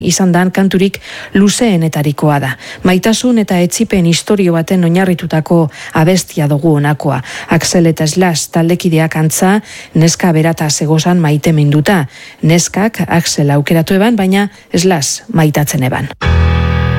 izan dan kanturik luzeenetarikoa da. Maitasun eta etzipen istorio baten oinarritutako abestia dugu honakoa. Axel eta Slash taldekideak antza, neska berata zegozan maite minduta. Neskak Axel aukeratu eban, baina Slash maitatzen eban.